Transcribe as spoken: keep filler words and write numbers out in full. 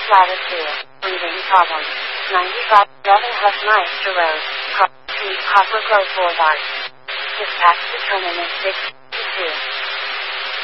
Ladder two. Breathing problems. ninety-five. eleven Hush Meister Road. Car- Street Copper Grove Boulevard. Dispatch determinant six two.